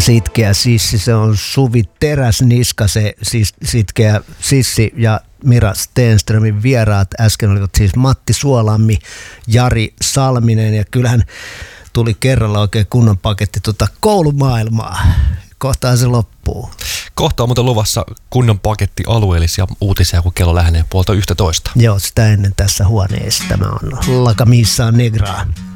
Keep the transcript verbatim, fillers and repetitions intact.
Sitkeä Sissi, se on Suvi Teräsniska, se siis Sitkeä Sissi ja Mira Stenströmin vieraat. Äsken olivat siis Matti Suolammi, Jari Salminen ja kyllähän tuli kerralla oikein kunnon paketti tuota koulumaailmaa. Kohtaan se loppuu. Kohta on muuten luvassa kunnon paketti alueellisia uutisia, kun kello lähenee puolta yhtä toista. Joo, sitä ennen tässä huoneessa. Tämä on La Camisa Negra.